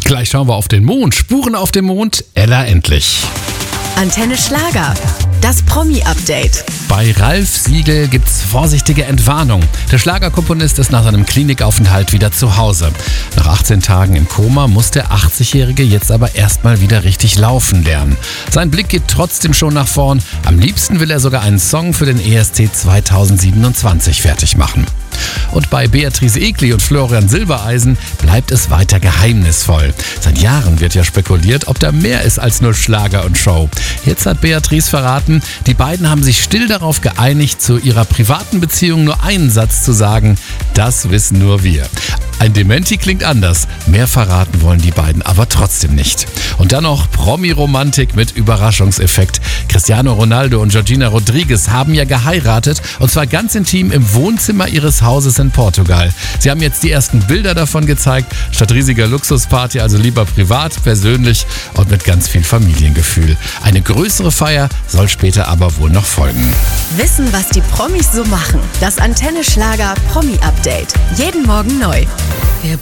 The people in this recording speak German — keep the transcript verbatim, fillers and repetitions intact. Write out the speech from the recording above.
Gleich schauen wir auf den Mond. Spuren auf dem Mond. Ella endlich. Antenne Schlager. Das Promi-Update. Bei Ralf Siegel gibt's vorsichtige Entwarnung. Der Schlagerkomponist ist nach seinem Klinikaufenthalt wieder zu Hause. Nach achtzehn Tagen im Koma muss der achtzigjährige jetzt aber erstmal wieder richtig laufen lernen. Sein Blick geht trotzdem schon nach vorn. Am liebsten will er sogar einen Song für den E S C zweitausendsiebenundzwanzig fertig machen. Und bei Beatrice Egli und Florian Silbereisen bleibt es weiter geheimnisvoll. Seit Jahren wird ja spekuliert, ob da mehr ist als nur Schlager und Show. Jetzt hat Beatrice verraten, die beiden haben sich still darauf geeinigt, zu ihrer privaten Beziehung nur einen Satz zu sagen: Das wissen nur wir. Ein Dementi klingt anders. Mehr verraten wollen die beiden aber trotzdem nicht. Und dann noch Promi-Romantik mit Überraschungseffekt. Cristiano Ronaldo und Georgina Rodriguez haben ja geheiratet, und zwar ganz intim im Wohnzimmer ihres Hauses in Portugal. Sie haben jetzt die ersten Bilder davon gezeigt. Statt riesiger Luxusparty also lieber privat, persönlich und mit ganz viel Familiengefühl. Eine größere Feier soll später aber wohl noch folgen. Wissen, was die Promis so machen. Das Antenne Schlager Promi-Update. Jeden Morgen neu.